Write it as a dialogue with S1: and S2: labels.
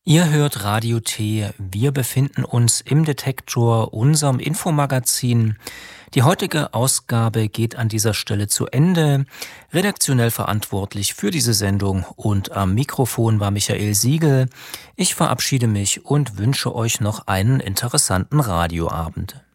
S1: Ihr hört Radio T. Wir befinden uns im Detektor, unserem Infomagazin. Die heutige Ausgabe geht an dieser Stelle zu Ende. Redaktionell verantwortlich für diese Sendung und am Mikrofon war Michael Siegel. Ich verabschiede mich und wünsche euch noch einen interessanten Radioabend.